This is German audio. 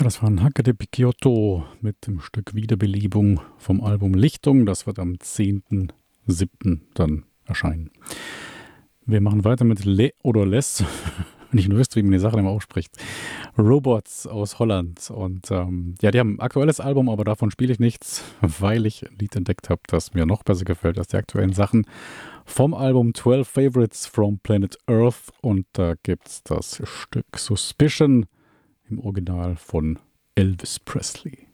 Das war ein Hacke de Picciotto mit dem Stück Wiederbelebung vom Album Lichtung. Das wird am 10.07. dann erscheinen. Wir machen weiter mit Le oder Les, wenn ich nur wüsste, wie man die Sache immer ausspricht. Robots aus Holland. Und ja, die haben ein aktuelles Album, aber davon spiele ich nichts, weil ich ein Lied entdeckt habe, das mir noch besser gefällt als die aktuellen Sachen. Vom Album 12 Favorites from Planet Earth. Und da gibt's das Stück Suspicion im Original von Elvis Presley.